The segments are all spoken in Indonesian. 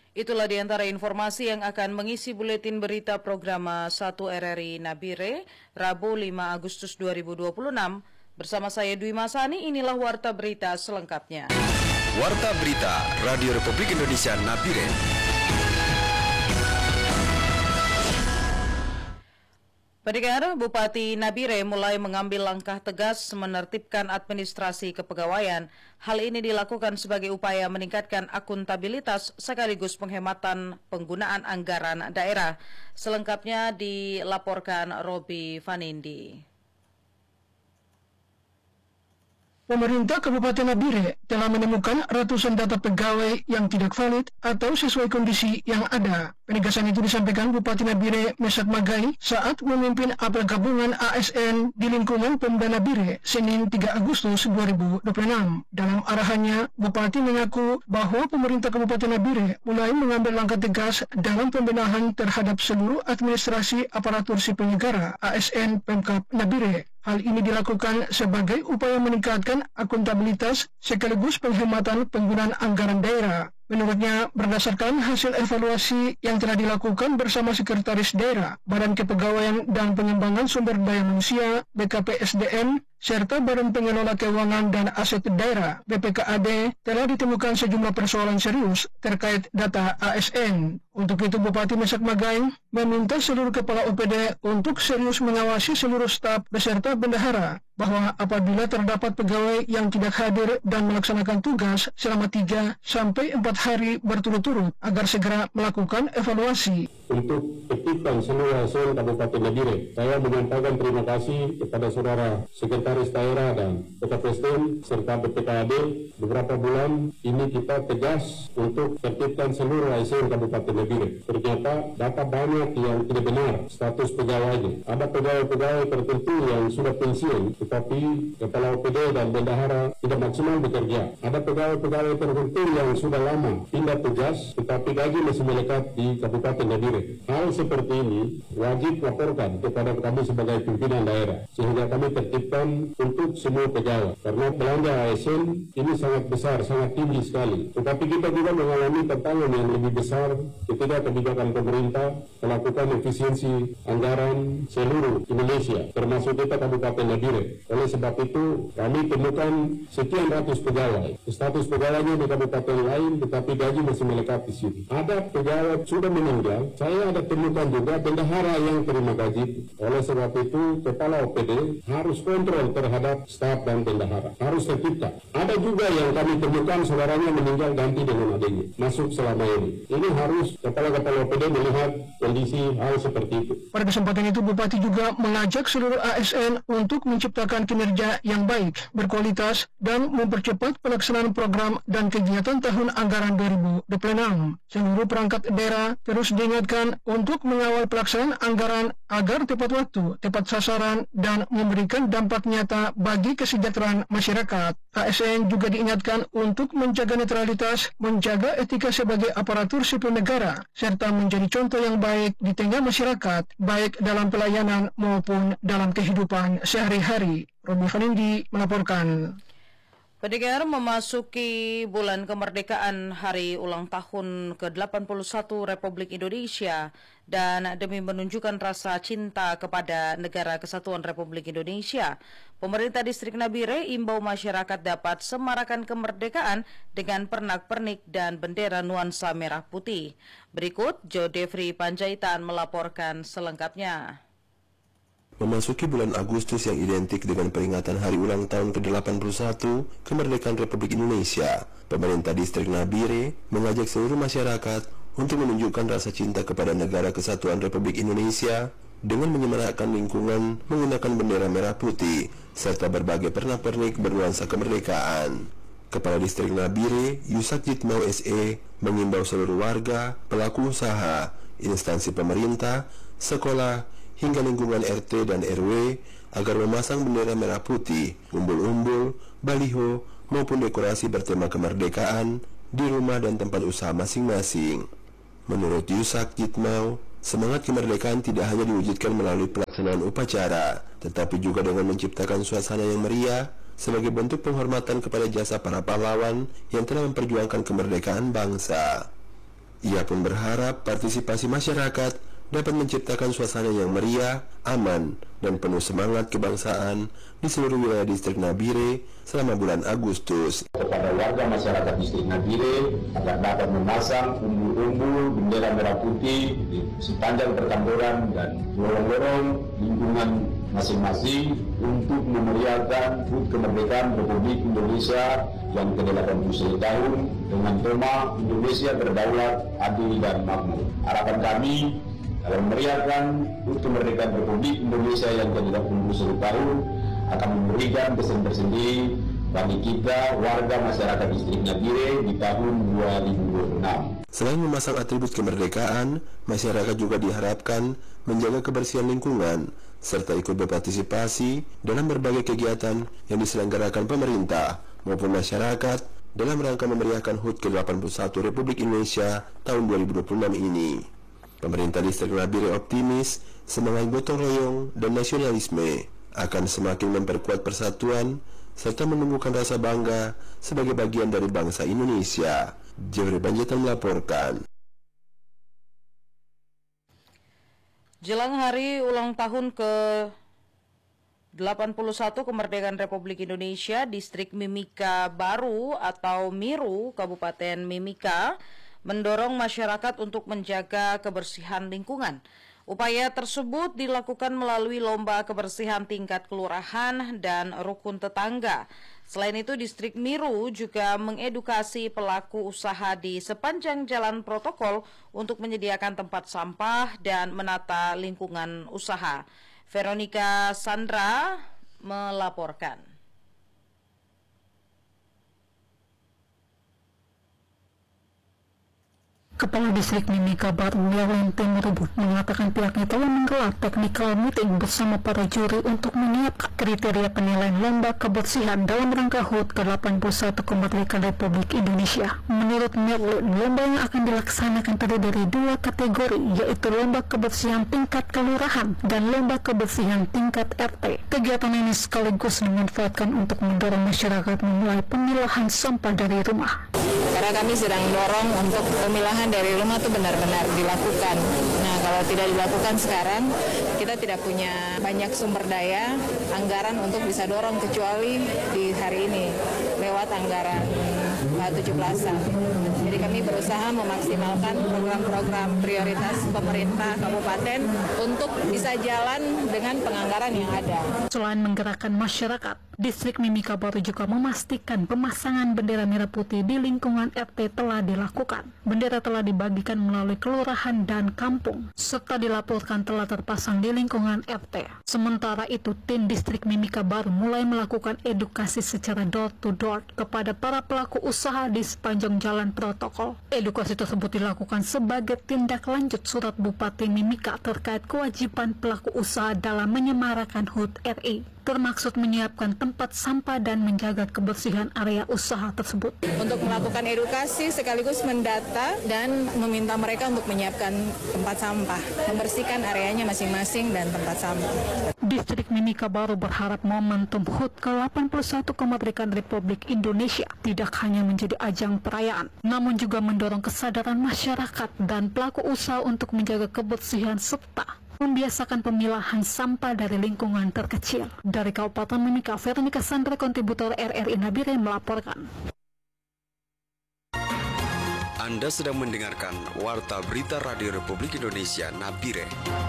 Itulah di antara informasi yang akan mengisi buletin berita program 1 RRI Nabire, Rabu 5 Agustus 2026. Bersama saya Dwi Masani, inilah Warta Berita selengkapnya. Warta Berita Radio Republik Indonesia Nabire. Pendengar, Bupati Nabire mulai mengambil langkah tegas menertibkan administrasi kepegawaian. Hal ini dilakukan sebagai upaya meningkatkan akuntabilitas sekaligus penghematan penggunaan anggaran daerah. Selengkapnya dilaporkan Robi Vanindi. Pemerintah Kabupaten Nabire telah menemukan ratusan data pegawai yang tidak valid atau sesuai kondisi yang ada. Penegasan itu disampaikan Bupati Nabire Mesak Magai saat memimpin apel gabungan ASN di lingkungan Pemda Nabire Senin 3 Agustus 2026. Dalam arahannya, Bupati mengaku bahwa pemerintah Kabupaten Nabire mulai mengambil langkah tegas dalam pembenahan terhadap seluruh administrasi aparatur sipil negara ASN Pemkab Nabire. Hal ini dilakukan sebagai upaya meningkatkan akuntabilitas sekaligus penghematan penggunaan anggaran daerah. Menurutnya, berdasarkan hasil evaluasi yang telah dilakukan bersama Sekretaris Daerah, Badan Kepegawaian dan Pengembangan Sumber Daya Manusia (BKPSDM), serta Badan Pengelola Keuangan dan Aset Daerah (BPKAD), telah ditemukan sejumlah persoalan serius terkait data ASN. Untuk itu, Bupati Mesak Magai meminta seluruh kepala OPD untuk serius mengawasi seluruh staf beserta bendahara bahwa apabila terdapat pegawai yang tidak hadir dan melaksanakan tugas selama 3 sampai 4 hari berturut-turut agar segera melakukan evaluasi. Untuk tertibkan seluruh ASN Kabupaten Nabire, saya menyampaikan terima kasih kepada saudara Sekretaris Daerah dan BKPSDM serta BPKAD. Beberapa bulan ini kita tegas untuk tertibkan seluruh ASN Kabupaten Nabire. Ternyata data banyak yang tidak benar status pegawainya. Ada pegawai-pegawai tertentu yang sudah pensiun, tetapi kepala OPD dan bendahara tidak maksimal bekerja. Ada pegawai-pegawai tertentu yang sudah lama pindah tugas, tetapi gaji masih melekat di Kabupaten Nabire. Hal seperti ini wajib laporkan kepada kami sebagai pimpinan daerah, sehingga kami tertibkan untuk semua pegawai. Karena belanja ASN ini sangat besar, sangat tinggi sekali. Tetapi kita juga mengalami tantangan yang lebih besar ketika kebijakan pemerintah melakukan efisiensi anggaran seluruh Indonesia, termasuk kita Kabupaten Nabire. Oleh sebab itu, kami temukan sekian ratus pegawai. Status pegawainya di kabupaten lain, tetapi gaji masih melekat di sini. Ada pegawai sudah meninggal. Saya ada temukan juga bendahara yang terima gaji. Oleh sebab itu, kepala OPD harus kontrol terhadap staf dan bendahara. Harus tertibkan. Ada juga yang kami temukan saudaranya meninggal ganti dengan adiknya. Masuk selama ini. Ini harus kepala-kepala OPD melihat kondisi hal seperti itu. Pada kesempatan itu, Bupati juga mengajak seluruh ASN untuk menciptakan kinerja yang baik, berkualitas, dan mempercepat pelaksanaan program dan kegiatan tahun anggaran 2026. Seluruh perangkat daerah terus diingatkan untuk mengawal pelaksanaan anggaran agar tepat waktu, tepat sasaran, dan memberikan dampak nyata bagi kesejahteraan masyarakat. ASN juga diingatkan untuk menjaga netralitas, menjaga etika sebagai aparatur sipil negara, serta menjadi contoh yang baik di tengah masyarakat, baik dalam pelayanan maupun dalam kehidupan sehari-hari. Robi Vanindi melaporkan. Pendengar, memasuki bulan kemerdekaan hari ulang tahun ke-81 Republik Indonesia dan demi menunjukkan rasa cinta kepada Negara Kesatuan Republik Indonesia, pemerintah Distrik Nabire imbau masyarakat dapat semarakan kemerdekaan dengan pernak-pernik dan bendera nuansa merah putih. Berikut Jo Devri Panjaitan melaporkan selengkapnya. Memasuki bulan Agustus yang identik dengan peringatan hari ulang tahun ke-81 kemerdekaan Republik Indonesia, pemerintah Distrik Nabire mengajak seluruh masyarakat untuk menunjukkan rasa cinta kepada Negara Kesatuan Republik Indonesia dengan menyemarakan lingkungan menggunakan bendera merah putih serta berbagai pernak-pernik bernuansa kemerdekaan. Kepala Distrik Nabire, Yusak Jitmau SE, mengimbau seluruh warga, pelaku usaha, instansi pemerintah, sekolah, hingga lingkungan RT dan RW agar memasang bendera merah putih, umbul-umbul, baliho, maupun dekorasi bertema kemerdekaan di rumah dan tempat usaha masing-masing. Menurut Yusak Jitmau, semangat kemerdekaan tidak hanya diwujudkan melalui pelaksanaan upacara, tetapi juga dengan menciptakan suasana yang meriah sebagai bentuk penghormatan kepada jasa para pahlawan yang telah memperjuangkan kemerdekaan bangsa. Ia pun berharap partisipasi masyarakat dapat menciptakan suasana yang meriah, aman, dan penuh semangat kebangsaan di seluruh wilayah distrik Nabire selama bulan Agustus. Kepada warga masyarakat distrik Nabire agar dapat memasang umbul-umbul bendera merah putih di sepanjang perkantoran dan lorong-lorong lingkungan masing-masing untuk memeriahkan HUT kemerdekaan Republik Indonesia yang ke-81 tahun dengan tema Indonesia berdaulat, adil, dan makmur. Harapan kami dalam memeriahkan HUT kemerdekaan Republik Indonesia yang ke-81 tahun akan memberikan kesan tersendiri bagi kita warga masyarakat distrik Nabire di tahun 2026. Selain memasang atribut kemerdekaan, masyarakat juga diharapkan menjaga kebersihan lingkungan serta ikut berpartisipasi dalam berbagai kegiatan yang diselenggarakan pemerintah maupun masyarakat dalam rangka memeriahkan HUT ke-81 Republik Indonesia tahun 2026 ini. Pemerintah distrik Nabire optimis semangat gotong royong dan nasionalisme akan semakin memperkuat persatuan serta menumbuhkan rasa bangga sebagai bagian dari bangsa Indonesia. Jeffrey Banjetan melaporkan. Jelang hari ulang tahun ke-81 kemerdekaan Republik Indonesia, distrik Mimika Baru atau Miru, Kabupaten Mimika, mendorong masyarakat untuk menjaga kebersihan lingkungan. Upaya tersebut dilakukan melalui lomba kebersihan tingkat kelurahan dan rukun tetangga. Selain itu, distrik Miru juga mengedukasi pelaku usaha di sepanjang jalan protokol untuk menyediakan tempat sampah dan menata lingkungan usaha. Veronica Sandra melaporkan. Kepala Distrik Mimika Baru Lewente Merubut mengatakan pihaknya telah menggelar technical meeting bersama para juri untuk menyiapkan kriteria penilaian lomba kebersihan dalam rangka HUT ke-81 kemerdekaan Republik Indonesia. Menurut Merlin, lomba yang akan dilaksanakan terdiri dari dua kategori, yaitu lomba kebersihan tingkat kelurahan dan lomba kebersihan tingkat RT. Kegiatan ini sekaligus dimanfaatkan untuk mendorong masyarakat memulai pemilahan sampah dari rumah. Karena kami sedang dorong untuk pemilahan dari rumah itu benar-benar dilakukan. Nah, kalau tidak dilakukan sekarang, kita tidak punya banyak sumber daya, anggaran untuk bisa dorong kecuali di hari ini lewat anggaran 17-an. Jadi kami berusaha memaksimalkan program-program prioritas pemerintah kabupaten untuk bisa jalan dengan penganggaran yang ada. Selain menggerakkan masyarakat, Distrik Mimika Baru juga memastikan pemasangan bendera merah putih di lingkungan RT telah dilakukan. Bendera telah dibagikan melalui kelurahan dan kampung, serta dilaporkan telah terpasang di lingkungan RT. Sementara itu, tim Distrik Mimika Baru mulai melakukan edukasi secara door-to-door kepada para pelaku usaha di sepanjang jalan protokol. Edukasi tersebut dilakukan sebagai tindak lanjut surat Bupati Mimika terkait kewajiban pelaku usaha dalam menyemarakan HUT RI, termaksud menyiapkan tempat sampah dan menjaga kebersihan area usaha tersebut. Untuk melakukan edukasi sekaligus mendata dan meminta mereka untuk menyiapkan tempat sampah, membersihkan areanya masing-masing dan tempat sampah. Distrik Mimika Baru berharap momentum HUT ke-81 kemerdekaan Republik Indonesia tidak hanya menjadi ajang perayaan, namun juga mendorong kesadaran masyarakat dan pelaku usaha untuk menjaga kebersihan serta membiasakan pemilahan sampah dari lingkungan terkecil. Dari Kabupaten Mimika, Veronica Sandra, kontributor RRI Nabire melaporkan. Anda sedang mendengarkan Warta Berita Radio Republik Indonesia Nabire.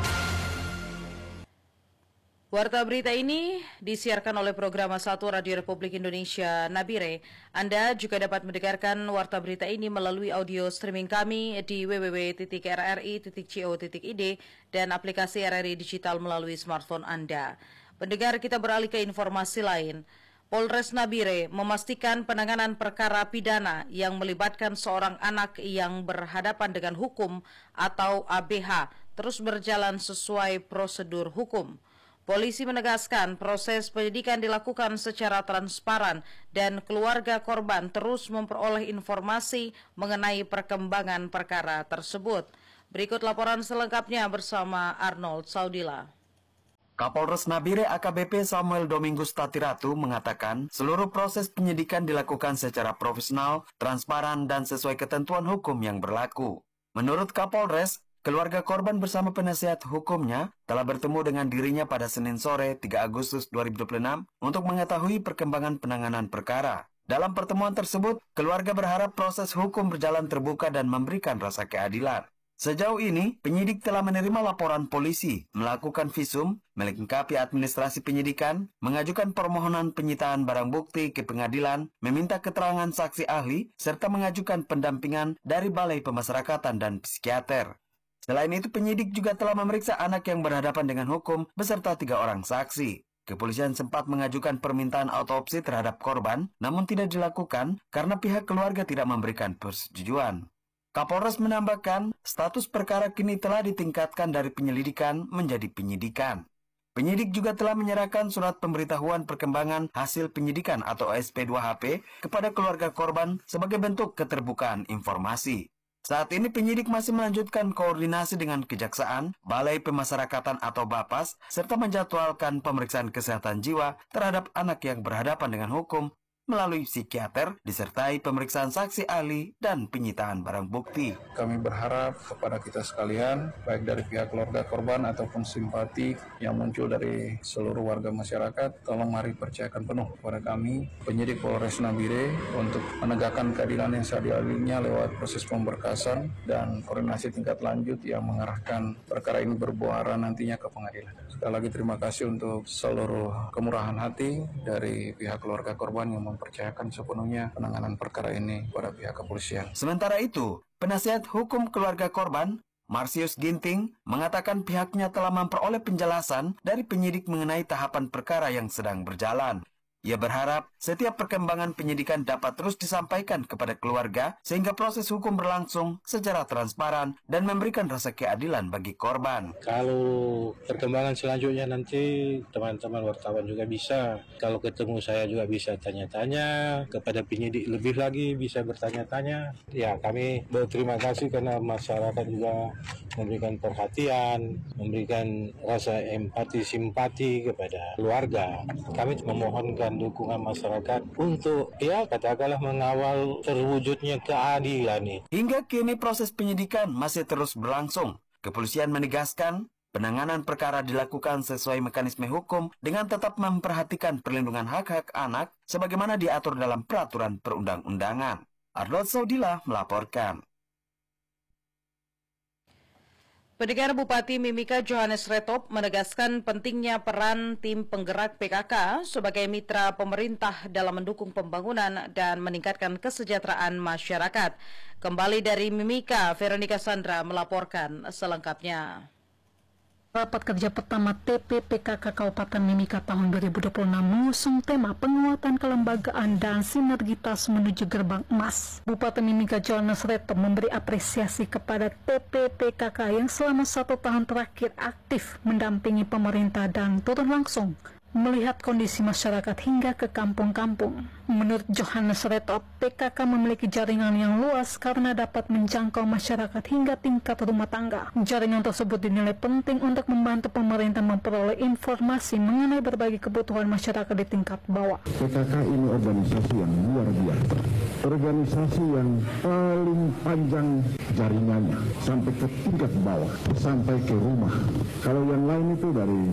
Warta berita ini disiarkan oleh Program 1 Radio Republik Indonesia Nabire. Anda juga dapat mendengarkan warta berita ini melalui audio streaming kami di www.rri.co.id dan aplikasi RRI Digital melalui smartphone Anda. Pendengar, kita beralih ke informasi lain. Polres Nabire memastikan penanganan perkara pidana yang melibatkan seorang anak yang berhadapan dengan hukum atau ABH terus berjalan sesuai prosedur hukum. Polisi menegaskan proses penyidikan dilakukan secara transparan dan keluarga korban terus memperoleh informasi mengenai perkembangan perkara tersebut. Berikut laporan selengkapnya bersama Arnold Saudila. Kapolres Nabire AKBP Samuel Domingus Tatiratu mengatakan seluruh proses penyidikan dilakukan secara profesional, transparan, dan sesuai ketentuan hukum yang berlaku. Menurut Kapolres, keluarga korban bersama penasihat hukumnya telah bertemu dengan dirinya pada Senin sore 3 Agustus 2026 untuk mengetahui perkembangan penanganan perkara. Dalam pertemuan tersebut, keluarga berharap proses hukum berjalan terbuka dan memberikan rasa keadilan. Sejauh ini, penyidik telah menerima laporan polisi, melakukan visum, melengkapi administrasi penyidikan, mengajukan permohonan penyitaan barang bukti ke pengadilan, meminta keterangan saksi ahli, serta mengajukan pendampingan dari Balai Pemasyarakatan dan Psikiater. Selain itu, penyidik juga telah memeriksa anak yang berhadapan dengan hukum beserta 3 orang saksi. Kepolisian sempat mengajukan permintaan autopsi terhadap korban, namun tidak dilakukan karena pihak keluarga tidak memberikan persetujuan. Kapolres menambahkan, status perkara kini telah ditingkatkan dari penyelidikan menjadi penyidikan. Penyidik juga telah menyerahkan surat pemberitahuan perkembangan hasil penyidikan atau SP2HP kepada keluarga korban sebagai bentuk keterbukaan informasi. Saat ini penyidik masih melanjutkan koordinasi dengan Kejaksaan, Balai Pemasyarakatan atau BAPAS, serta menjadwalkan pemeriksaan kesehatan jiwa terhadap anak yang berhadapan dengan hukum melalui psikiater, disertai pemeriksaan saksi ahli dan penyitaan barang bukti. Kami berharap kepada kita sekalian, baik dari pihak keluarga korban ataupun simpati yang muncul dari seluruh warga masyarakat, tolong mari percayakan penuh kepada kami, penyidik Polres Nabire, untuk menegakkan keadilan yang seadil-adilnya lewat proses pemberkasan dan koordinasi tingkat lanjut yang mengarahkan perkara ini berbuah arah nantinya ke pengadilan. Sekali lagi terima kasih untuk seluruh kemurahan hati dari pihak keluarga korban yang mempercayakan sepenuhnya penanganan perkara ini kepada pihak kepolisian. Sementara itu, penasihat hukum keluarga korban, Marsius Ginting, mengatakan pihaknya telah memperoleh penjelasan dari penyidik mengenai tahapan perkara yang sedang berjalan. Ia berharap setiap perkembangan penyidikan dapat terus disampaikan kepada keluarga sehingga proses hukum berlangsung secara transparan dan memberikan rasa keadilan bagi korban. Kalau perkembangan selanjutnya nanti teman-teman wartawan juga bisa, kalau ketemu saya juga bisa tanya-tanya, kepada penyidik lebih lagi bisa bertanya-tanya. Ya, kami berterima kasih karena masyarakat juga memberikan perhatian, memberikan rasa empati, simpati kepada keluarga. Kami memohonkan dukungan masyarakat untuk katakanlah mengawal terwujudnya keadilan ini. Hingga kini proses penyidikan masih terus berlangsung. Kepolisian menegaskan penanganan perkara dilakukan sesuai mekanisme hukum dengan tetap memperhatikan perlindungan hak-hak anak sebagaimana diatur dalam peraturan perundang-undangan. Arnold Saudila melaporkan. Pendengar, Bupati Mimika Johannes Retop menegaskan pentingnya peran tim penggerak PKK sebagai mitra pemerintah dalam mendukung pembangunan dan meningkatkan kesejahteraan masyarakat. Kembali dari Mimika, Veronica Sandra melaporkan selengkapnya. Rapat kerja pertama TPPKK Kabupaten Mimika tahun 2026 mengusung tema penguatan kelembagaan dan sinergitas menuju gerbang emas. Bupati Mimika Johannes Retop memberi apresiasi kepada TPPKK yang selama 1 tahun terakhir aktif mendampingi pemerintah dan turun langsung melihat kondisi masyarakat hingga ke kampung-kampung. Menurut Johannes Retop, PKK memiliki jaringan yang luas karena dapat menjangkau masyarakat hingga tingkat rumah tangga. Jaringan tersebut dinilai penting untuk membantu pemerintah memperoleh informasi mengenai berbagai kebutuhan masyarakat di tingkat bawah. PKK ini organisasi yang luar biasa. Organisasi yang paling panjang jaringannya sampai ke tingkat bawah, sampai ke rumah. Kalau yang lain itu dari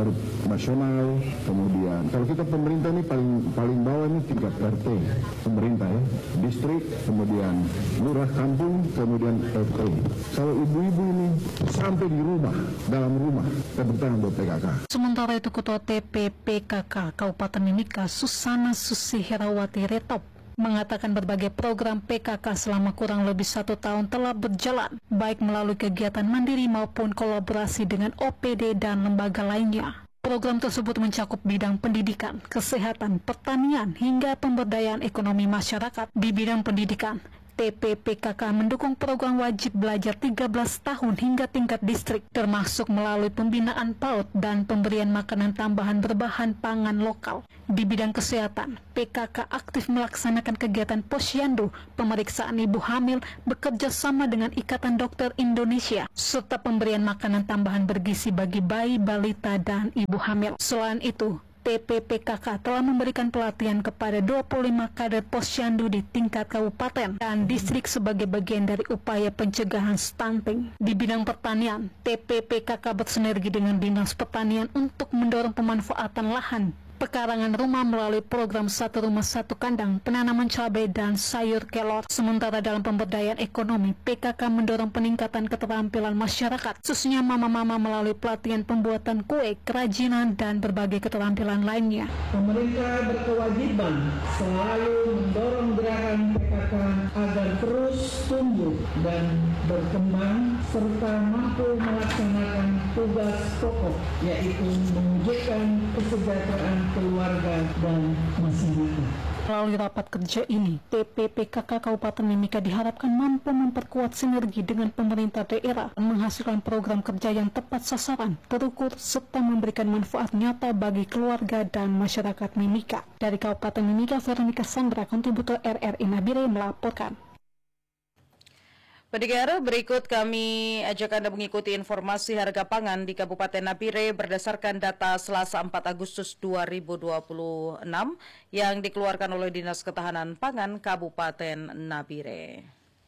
nasional, kemudian kalau kita pemerintah ini paling bawah ini tingkat RT, pemerintah ya, distrik, kemudian lurah kampung, kemudian RT. Kalau ibu-ibu ini sampai di rumah, dalam rumah, kebetulan buat PKK. Sementara itu Ketua TPPKK Kabupaten Mimika Susana Susi Herawati Retop mengatakan berbagai program PKK selama kurang lebih 1 tahun telah berjalan, baik melalui kegiatan mandiri maupun kolaborasi dengan OPD dan lembaga lainnya. Program tersebut mencakup bidang pendidikan, kesehatan, pertanian, hingga pemberdayaan ekonomi masyarakat. Di bidang pendidikan, TPPKK mendukung program wajib belajar 13 tahun hingga tingkat distrik, termasuk melalui pembinaan PAUD dan pemberian makanan tambahan berbahan pangan lokal. Di bidang kesehatan, PKK aktif melaksanakan kegiatan posyandu, pemeriksaan ibu hamil, bekerja sama dengan Ikatan Dokter Indonesia, serta pemberian makanan tambahan bergizi bagi bayi, balita, dan ibu hamil. Selain itu, TPPKK telah memberikan pelatihan kepada 25 kader posyandu di tingkat kabupaten dan distrik sebagai bagian dari upaya pencegahan stunting. Di bidang pertanian, TPPKK bersinergi dengan Dinas Pertanian untuk mendorong pemanfaatan lahan pekarangan rumah melalui program Satu Rumah Satu Kandang, penanaman cabai dan sayur kelor. Sementara dalam pemberdayaan ekonomi, PKK mendorong peningkatan keterampilan masyarakat, khususnya mama-mama melalui pelatihan pembuatan kue, kerajinan, dan berbagai keterampilan lainnya. Pemerintah berkewajiban selalu mendorong gerakan PKK agar terus tumbuh dan berkembang serta mampu melaksanakan tugas pokok, yaitu mewujudkan kesejahteraan keluarga dan masyarakat. Melalui rapat kerja ini, TPPKK Kabupaten Mimika diharapkan mampu memperkuat sinergi dengan pemerintah daerah dan menghasilkan program kerja yang tepat sasaran, terukur, serta memberikan manfaat nyata bagi keluarga dan masyarakat Mimika. Dari Kabupaten Mimika, Veronica Sandra, kontributor RRI Nabire melaporkan. Pendengar, berikut kami ajak Anda mengikuti informasi harga pangan di Kabupaten Nabire berdasarkan data Selasa 4 Agustus 2026 yang dikeluarkan oleh Dinas Ketahanan Pangan Kabupaten Nabire.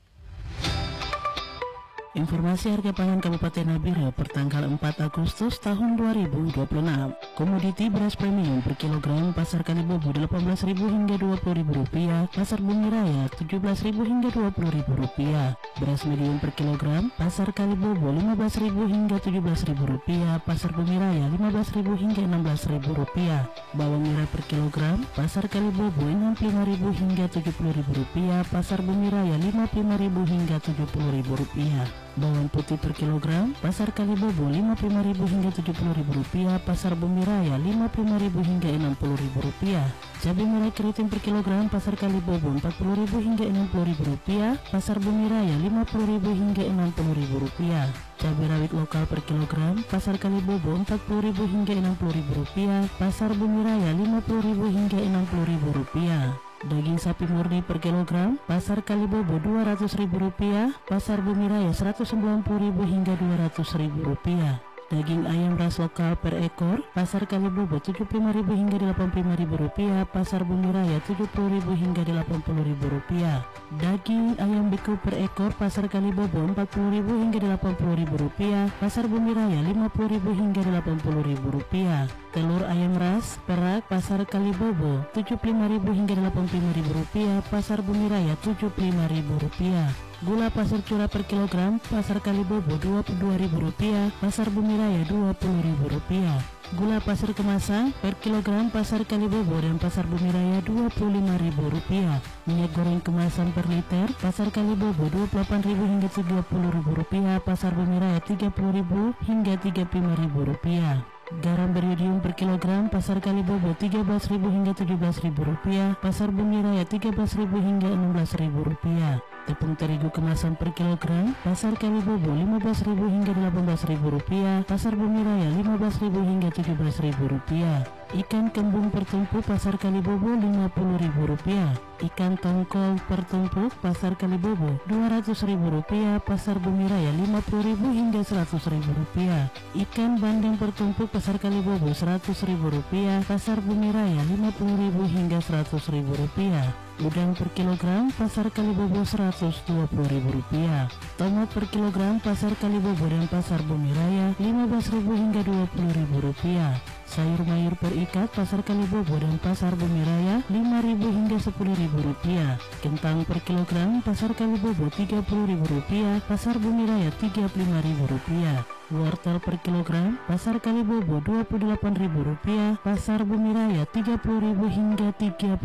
Informasi harga pangan Kabupaten Nabire per tanggal 4 Agustus tahun 2026. Komoditi beras premium per kilogram pasar Kalibobo 18.000 hingga 20.000 rupiah, pasar Bumi Raya 17.000 hingga 20.000 rupiah. Beras medium per kilogram pasar Kalibobo 15.000 hingga 17.000 rupiah, pasar Bumi Raya 15.000 hingga 16.000 rupiah. Bawang merah per kilogram pasar Kalibobo 65.000 hingga 70.000 rupiah, pasar Bumi Raya 55.000 hingga 70.000 rupiah. Bawang putih per kilogram pasar Kalibobo 55.000 hingga 70.000 rupiah, pasar Bumi Raya 55.000 hingga 60.000 rupiah. Cabai merah keriting per kilogram pasar Kalibobo 40.000 hingga 60.000 rupiah, pasar Bumi Raya 50.000 hingga 60.000 rupiah. Cabai rawit lokal per kilogram pasar Kalibobo 40.000 hingga 60.000 rupiah, pasar Bumi Raya 50.000 hingga 60.000 rupiah. Daging sapi murni per kilogram pasar Kalibobo 200.000 rupiah, pasar Bumi Raya 190.000 hingga 200.000 rupiah. Daging ayam ras lokal per ekor pasar Kalibobo 75.000 hingga 85.000 rupiah, pasar Bumi Raya 70.000 hingga 80.000 rupiah. Daging ayam beku per ekor pasar Kalibobo 40.000 hingga 80.000 rupiah, pasar Bumi Raya 50.000 hingga 80.000 rupiah. Telur ayam ras perak pasar Kalibobo 75.000 hingga 85.000 rupiah, pasar Bumi Raya 75.000 rupiah. Gula pasir curah per kilogram pasar Kalibobo 22.000 rupiah, pasar Bumi Raya 20.000 rupiah. Gula pasir kemasan per kilogram pasar Kalibobo dan pasar Bumi Raya 25.000 rupiah. Minyak goreng kemasan per liter pasar Kalibobo 28.000 hingga 30.000 rupiah, pasar Bumi Raya 30.000 hingga 35.000 rupiah. Garam beriodium per kilogram pasar Kalibobo 13.000 hingga 17.000 rupiah, pasar Bumi Raya 13.000 hingga 16.000 rupiah. Tepung terigu kemasan per kilogram pasar Kalibobo 15.000 hingga 18.000 rupiah, pasar Bumi Raya 15.000 hingga 17.000 rupiah. Ikan kembung per tumpuk pasar Kalibobo 50.000 rupiah. Ikan tongkol per tumpuk pasar Kalibobo 200.000 rupiah, pasar Bumi Raya 50.000 hingga 100.000 rupiah. Ikan bandeng per tumpuk pasar Kalibobo 100.000 rupiah, pasar Bumi Raya 50.000 hingga 100.000 rupiah. Udang per kilogram pasar Kalibobo 120.000 rupiah. Tomat per kilogram pasar Kalibobo dan pasar Bumi Raya 15.000 hingga 20.000 rupiah. Sayur mayur per ikat pasar Kalibobo dan pasar Bumi Raya 5.000 hingga 10.000 rupiah. Kentang per kilogram pasar Kalibobo 30.000 rupiah, pasar Bumi Raya 35.000 rupiah. Wortel per kilogram pasar Kalibobo 28.000 rupiah, pasar Bumi Raya 30.000 hingga 35.000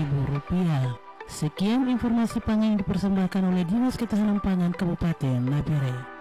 rupiah. Sekian informasi pangan yang dipersembahkan oleh Dinas Ketahanan Pangan Kabupaten Nabire.